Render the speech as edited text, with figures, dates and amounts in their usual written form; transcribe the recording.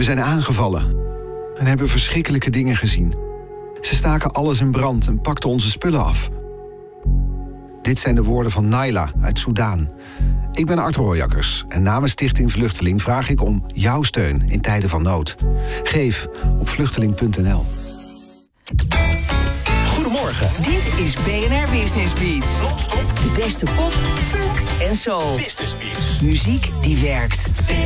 zijn aangevallen en hebben verschrikkelijke dingen gezien. Ze staken alles in brand en pakten onze spullen af. Dit zijn de woorden van Naila uit Soudaan. Ik ben Art Rooijakkers en namens Stichting Vluchteling vraag ik om jouw steun in tijden van nood. Geef op vluchteling.nl. Goedemorgen. Dit is BNR Business Beats. Non-stop. De beste pop, funk en soul. Business Beats. Muziek die werkt.